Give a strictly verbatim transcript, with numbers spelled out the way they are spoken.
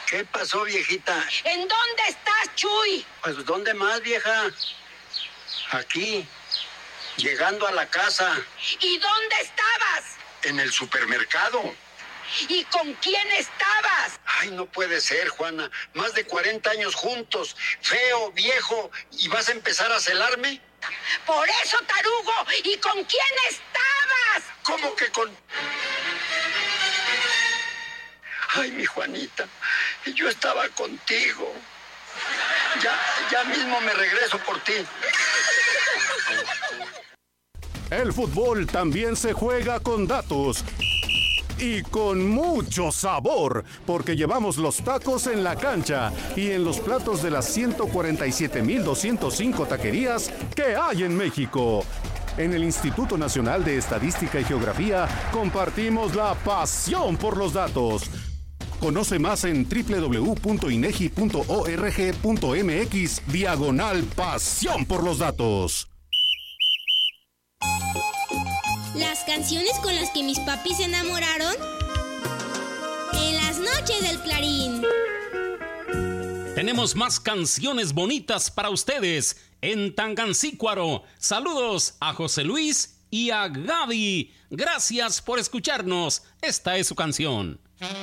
¿Qué pasó, viejita? ¿En dónde estás, Chuy? Pues, ¿dónde más, vieja? Aquí, llegando a la casa. ¿Y dónde estabas? En el supermercado. ¿Y con quién estabas? Ay, no puede ser, Juana. Más de cuarenta años juntos, feo, viejo, ¿y vas a empezar a celarme? Por eso, tarugo. ¿Y con quién estabas? ¿Cómo que con...? Ay, mi Juanita, yo estaba contigo. Ya, ya mismo me regreso por ti. El fútbol también se juega con datos. Y con mucho sabor, porque llevamos los tacos en la cancha y en los platos de las ciento cuarenta y siete mil doscientos cinco taquerías que hay en México. En el Instituto Nacional de Estadística y Geografía compartimos la pasión por los datos. Conoce más en doble u doble u doble u punto inegi punto org punto mx diagonal pasión por los datos. Las canciones con las que mis papis se enamoraron en las noches del Clarín. Tenemos más canciones bonitas para ustedes en Tangancícuaro. Saludos a José Luis y a Gaby. Gracias por escucharnos. Esta es su canción.